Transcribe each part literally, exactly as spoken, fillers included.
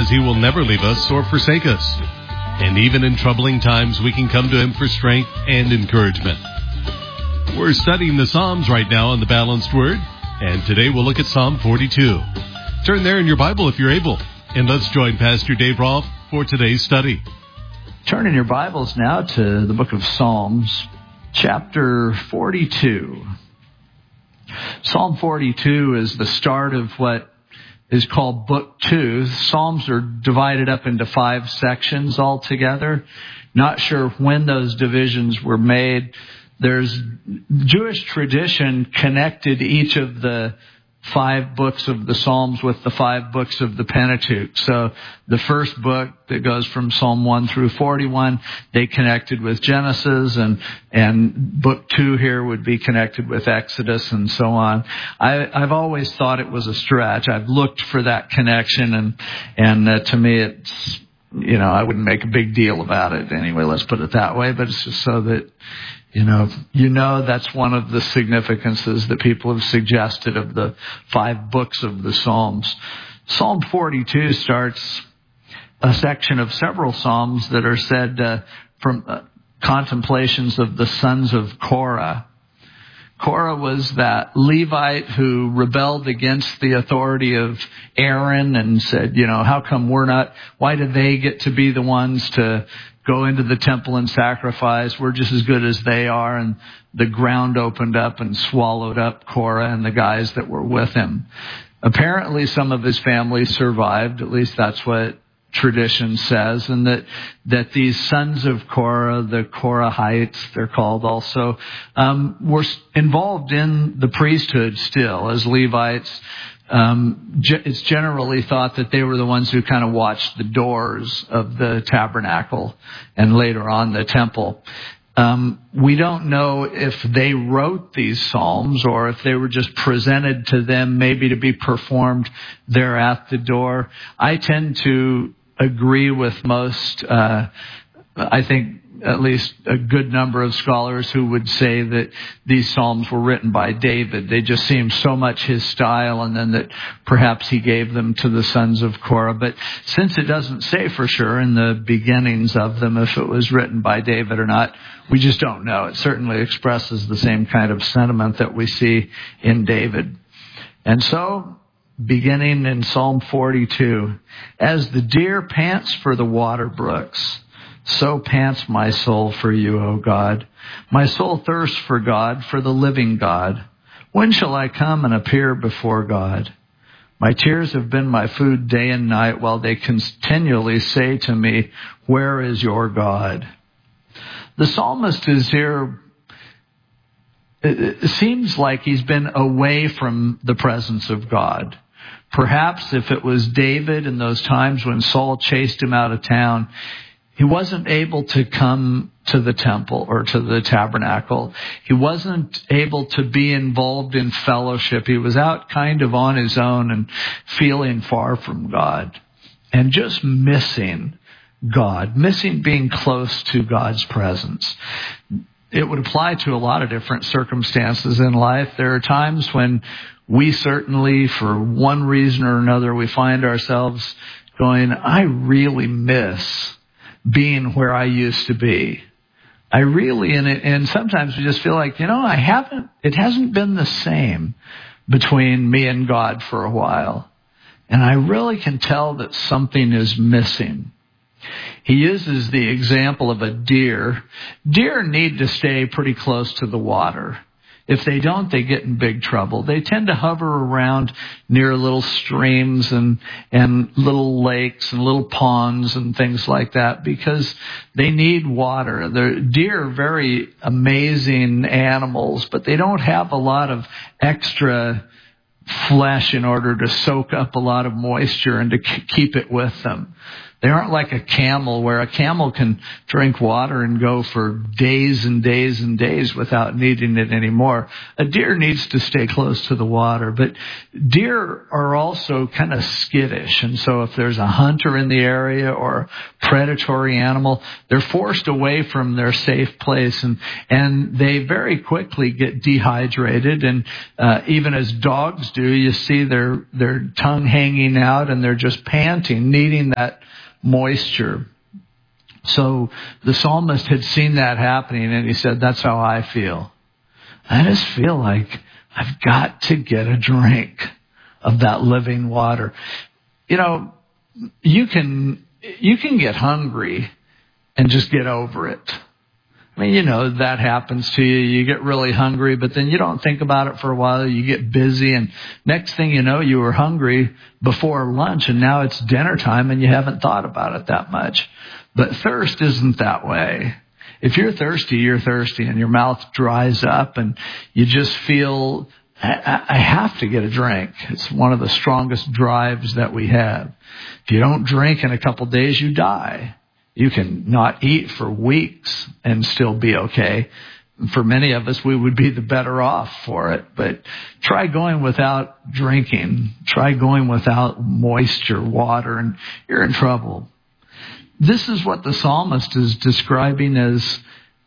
promises He will never leave us or forsake us. And even in troubling times, we can come to Him for strength and encouragement. We're studying the Psalms right now on the Balanced Word, and today we'll look at Psalm forty-two. Turn there in your Bible if you're able, and let's join Pastor Dave Rolfe for today's study. Turn in your Bibles now to the book of Psalms, chapter forty-two. Psalm forty-two is the start of what is called Book Two. Psalms are divided up into five sections altogether. Not sure when those divisions were made. There's Jewish tradition connected each of the five books of the Psalms with the five books of the Pentateuch. So the first book that goes from Psalm one through forty-one, they connected with Genesis, and and book two here would be connected with Exodus and so on. I, I've always thought it was a stretch. I've looked for that connection, and and uh, to me it's, you know, I wouldn't make a big deal about it anyway, let's put it that way, but it's just so that You know, you know that's one of the significances that people have suggested of the five books of the Psalms. Psalm forty-two starts a section of several Psalms that are said uh, from uh, contemplations of the sons of Korah. Korah was that Levite who rebelled against the authority of Aaron and said, you know, how come we're not, why do they get to be the ones to go into the temple and sacrifice? We're just as good as they are. And the ground opened up and swallowed up Korah and the guys that were with him. Apparently some of his family survived, at least that's what tradition says, and that that these sons of Korah, the Korahites, they're called also, um, were involved in the priesthood still as Levites. Um, it's generally thought that they were the ones who kind of watched the doors of the tabernacle and later on the temple. Um, we don't know if they wrote these psalms or if they were just presented to them, maybe to be performed there at the door. I tend to agree with most, uh, I think at least a good number of scholars who would say that these psalms were written by David. They just seem so much his style, and then that perhaps he gave them to the sons of Korah. But since it doesn't say for sure in the beginnings of them if it was written by David or not, we just don't know. It certainly expresses the same kind of sentiment that we see in David. And so, beginning in Psalm forty-two, as the deer pants for the water brooks, so pants my soul for you, O God. My soul thirsts for God, for the living God. When shall I come and appear before God? My tears have been my food day and night, while they continually say to me, where is your God? The psalmist is here. It seems like he's been away from the presence of God. Perhaps if it was David in those times when Saul chased him out of town, he wasn't able to come to the temple or to the tabernacle. He wasn't able to be involved in fellowship. He was out kind of on his own and feeling far from God and just missing God, missing being close to God's presence. It would apply to a lot of different circumstances in life. There are times when we certainly, for one reason or another, we find ourselves going, I really miss being where I used to be. I really, and, it, and sometimes we just feel like, you know, I haven't, it hasn't been the same between me and God for a while. And I really can tell that something is missing. He uses the example of a deer. Deer need to stay pretty close to the water. If they don't, they get in big trouble. They tend to hover around near little streams and, and little lakes and little ponds and things like that because they need water. The deer are very amazing animals, but they don't have a lot of extra flesh in order to soak up a lot of moisture and to keep it with them. They aren't like a camel, where a camel can drink water and go for days and days and days without needing it anymore. A deer needs to stay close to the water, but deer are also kind of skittish. And so if there's a hunter in the area or a predatory animal, they're forced away from their safe place, and, and they very quickly get dehydrated. And uh, even as dogs do, you see their, their tongue hanging out and they're just panting, needing that moisture. So the psalmist had seen that happening, and he said, that's how I feel. I just feel like I've got to get a drink of that living water. You know, you can, you can get hungry and just get over it. I mean, you know, that happens to you. You get really hungry, but then you don't think about it for a while. You get busy, and next thing you know, you were hungry before lunch, and now it's dinner time, and you haven't thought about it that much. But thirst isn't that way. If you're thirsty, you're thirsty, and your mouth dries up, and you just feel, I, I have to get a drink. It's one of the strongest drives that we have. If you don't drink in a couple days, you die. You can not eat for weeks and still be okay. For many of us, we would be the better off for it. But try going without drinking. Try going without moisture, water, and you're in trouble. This is what the psalmist is describing as,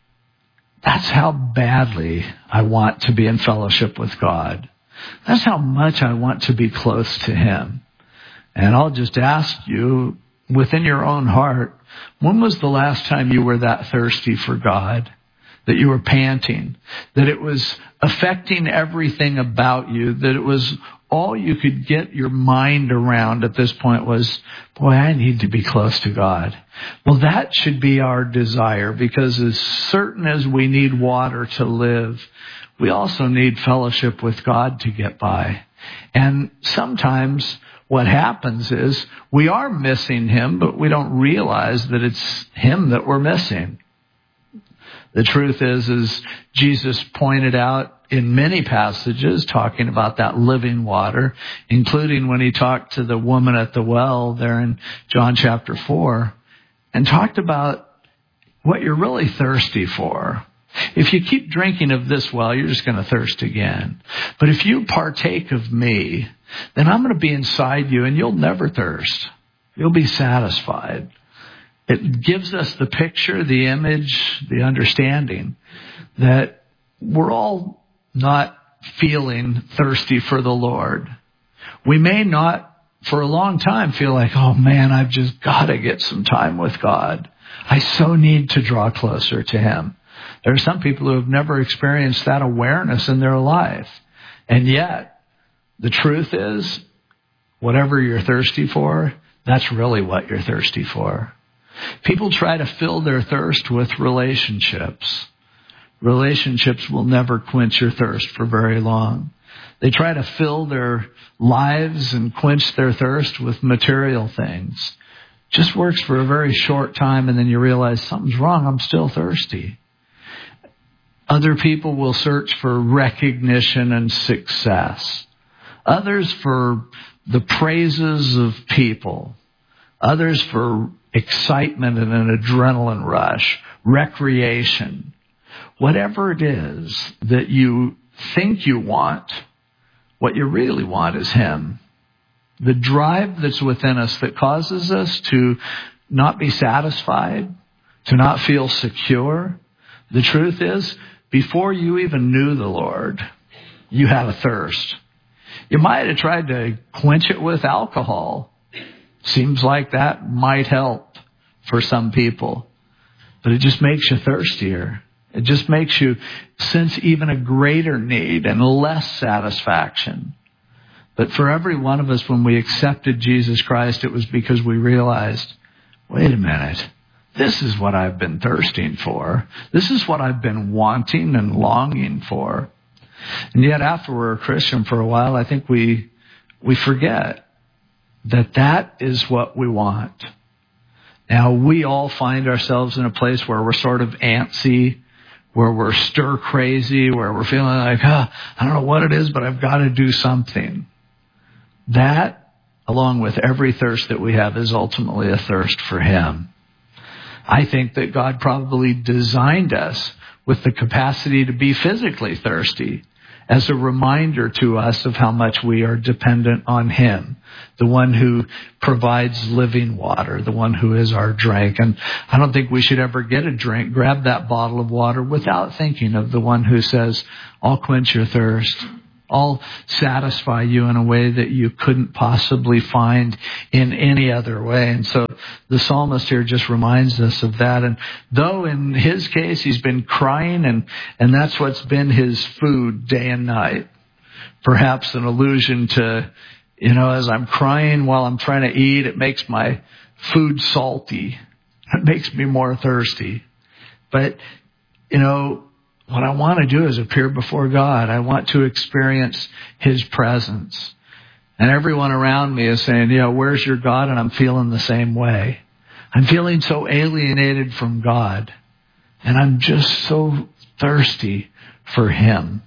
that's how badly I want to be in fellowship with God. That's how much I want to be close to Him. And I'll just ask you, within your own heart, when was the last time you were that thirsty for God? That you were panting? That it was affecting everything about you? That it was all you could get your mind around at this point was, boy, I need to be close to God. Well, that should be our desire, because as certain as we need water to live, we also need fellowship with God to get by. And sometimes what happens is we are missing Him, but we don't realize that it's Him that we're missing. The truth is, as Jesus pointed out in many passages talking about that living water, including when He talked to the woman at the well there in John chapter four, and talked about what you're really thirsty for. If you keep drinking of this well, you're just going to thirst again. But if you partake of me, then I'm going to be inside you and you'll never thirst. You'll be satisfied. It gives us the picture, the image, the understanding that we're all not feeling thirsty for the Lord. We may not for a long time feel like, oh man, I've just got to get some time with God. I so need to draw closer to Him. There are some people who have never experienced that awareness in their life. And yet, the truth is, whatever you're thirsty for, that's really what you're thirsty for. People try to fill their thirst with relationships. Relationships will never quench your thirst for very long. They try to fill their lives and quench their thirst with material things. Just works for a very short time, and then you realize something's wrong. I'm still thirsty. Other people will search for recognition and success. Others for the praises of people. Others for excitement and an adrenaline rush, recreation. Whatever it is that you think you want, what you really want is Him. The drive that's within us that causes us to not be satisfied, to not feel secure. The truth is, before you even knew the Lord, you had a thirst. You might have tried to quench it with alcohol. Seems like that might help for some people. But it just makes you thirstier. It just makes you sense even a greater need and less satisfaction. But for every one of us, when we accepted Jesus Christ, it was because we realized, wait a minute. This is what I've been thirsting for. This is what I've been wanting and longing for. And yet after we're a Christian for a while, I think we we forget that that is what we want. Now, we all find ourselves in a place where we're sort of antsy, where we're stir crazy, where we're feeling like, oh, I don't know what it is, but I've got to do something. That along with every thirst that we have, is ultimately a thirst for Him. I think that God probably designed us with the capacity to be physically thirsty as a reminder to us of how much we are dependent on Him, the one who provides living water, the one who is our drink. And I don't think we should ever get a drink, grab that bottle of water without thinking of the one who says, I'll quench your thirst. I'll satisfy you in a way that you couldn't possibly find in any other way. And so the psalmist here just reminds us of that. And though in his case he's been crying, and, and that's what's been his food day and night, perhaps an allusion to, you know, as I'm crying while I'm trying to eat, it makes my food salty. It makes me more thirsty. But, you know, what I want to do is appear before God. I want to experience His presence. And everyone around me is saying, yeah, where's your God? And I'm feeling the same way. I'm feeling so alienated from God. And I'm just so thirsty for Him.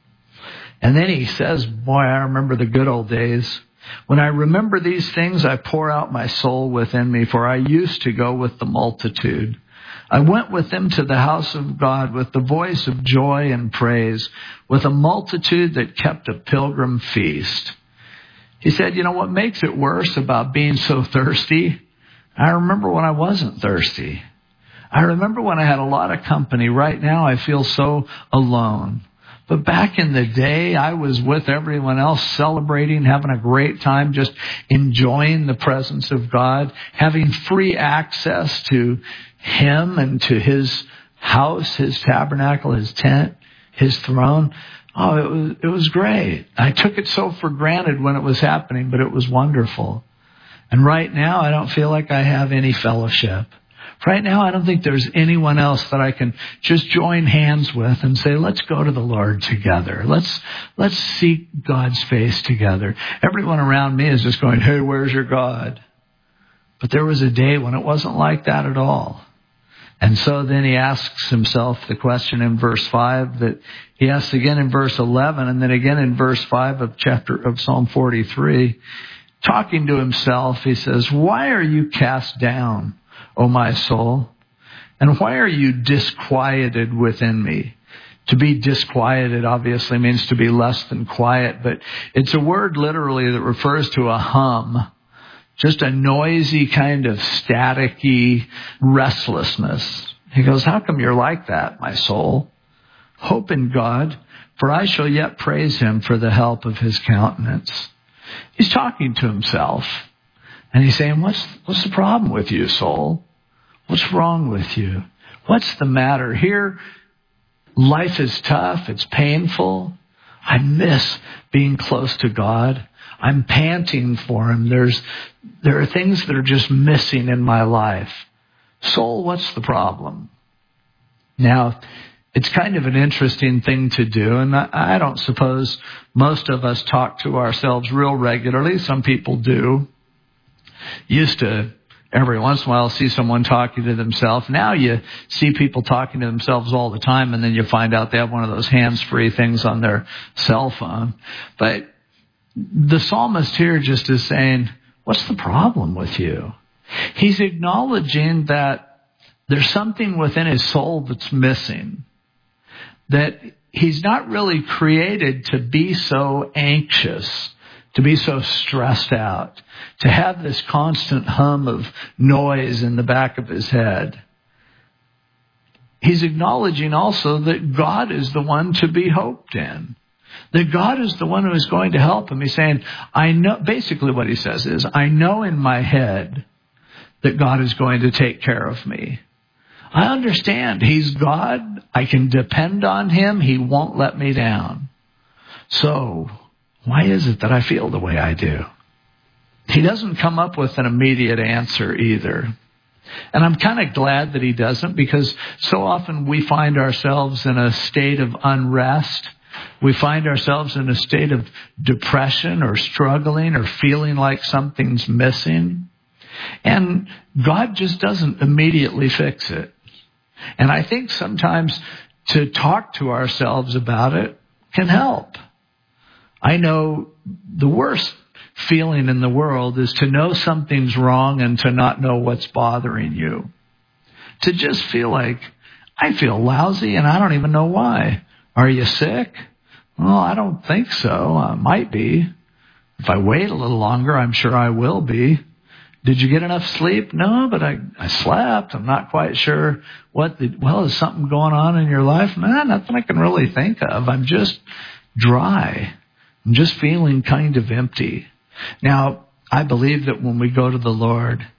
And then he says, boy, I remember the good old days. When I remember these things, I pour out my soul within me, for I used to go with the multitude. I went with them to the house of God with the voice of joy and praise, with a multitude that kept a pilgrim feast. He said, you know what makes it worse about being so thirsty? I remember when I wasn't thirsty. I remember when I had a lot of company. Right now I feel so alone. But back in the day, I was with everyone else, celebrating, having a great time, just enjoying the presence of God, having free access to Him and to His house, His tabernacle, His tent, His throne. Oh, it was, it was great. I took it so for granted when it was happening, but it was wonderful. And right now, I don't feel like I have any fellowship. Right now, I don't think there's anyone else that I can just join hands with and say, let's go to the Lord together. Let's, let's seek God's face together. Everyone around me is just going, hey, where's your God? But there was a day when it wasn't like that at all. And so then he asks himself the question in verse five that he asks again in verse eleven, and then again in verse five of chapter of Psalm forty-three. Talking to himself, he says, why are you cast down, O my soul? And why are you disquieted within me? To be disquieted obviously means to be less than quiet, but it's a word literally that refers to a hum. Just a noisy kind of staticky restlessness. He goes, how come you're like that, my soul? Hope in God, for I shall yet praise Him for the help of His countenance. He's talking to himself. And he's saying, what's, what's the problem with you, soul? What's wrong with you? What's the matter? Here, life is tough. It's painful. I miss being close to God. I'm panting for Him. There's, there are things that are just missing in my life. Soul, what's the problem? Now, it's kind of an interesting thing to do, and I don't suppose most of us talk to ourselves real regularly. Some people do. Used to every once in a while see someone talking to themselves. Now you see people talking to themselves all the time, and then you find out they have one of those hands-free things on their cell phone. But the psalmist here just is saying, what's the problem with you? He's acknowledging that there's something within his soul that's missing. That he's not really created to be so anxious, to be so stressed out, to have this constant hum of noise in the back of his head. He's acknowledging also that God is the one to be hoped in. That God is the one who is going to help him. He's saying, I know, basically what he says is, I know in my head that God is going to take care of me. I understand He's God. I can depend on Him. He won't let me down. So, why is it that I feel the way I do? He doesn't come up with an immediate answer either. And I'm kind of glad that he doesn't, because so often we find ourselves in a state of unrest. We find ourselves in a state of depression or struggling or feeling like something's missing. And God just doesn't immediately fix it. And I think sometimes to talk to ourselves about it can help. I know the worst feeling in the world is to know something's wrong and to not know what's bothering you. To just feel like, I feel lousy and I don't even know why. Are you sick? Well, I don't think so. I might be. If I wait a little longer, I'm sure I will be. Did you get enough sleep? No, but I, I slept. I'm not quite sure what the, well, is something going on in your life? Nah, nothing I can really think of. I'm just dry. I'm just feeling kind of empty. Now, I believe that when we go to the Lord,